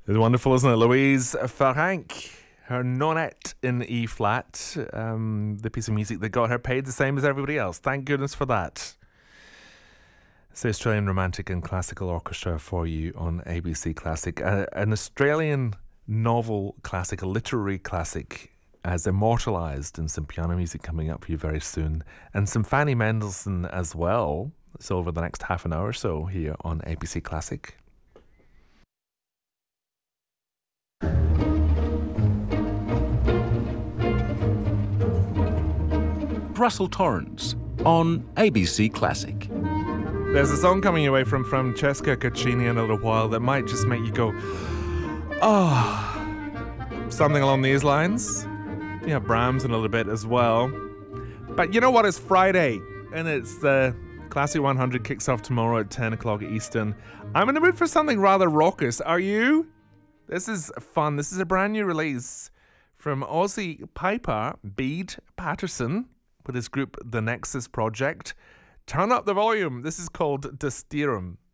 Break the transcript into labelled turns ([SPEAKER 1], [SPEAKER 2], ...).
[SPEAKER 1] It's wonderful, isn't it? Louise Farranc, her Nonette in E flat, the piece of music that got her paid the same as everybody else. Thank goodness for that. It's the Australian Romantic and Classical Orchestra for you on ABC Classic. An Australian novel classic, a literary classic, as immortalised in some piano music coming up for you very soon. And some Fanny Mendelssohn as well. So over the next half an hour or so here on ABC Classic.
[SPEAKER 2] Russell Torrens on ABC Classic.
[SPEAKER 1] There's a song coming your way from Francesca Caccini in a little while that might just make you go, oh, something along these lines. Yeah, Brahms in a little bit as well. But you know what? It's Friday, and it's the Classic 100 kicks off tomorrow at 10 o'clock Eastern. I'm in the mood for something rather raucous. Are you? This is fun. This is a brand new release from Aussie piper Bede Patterson with his group The Nexus Project. Turn up the volume. This is called Dysterum.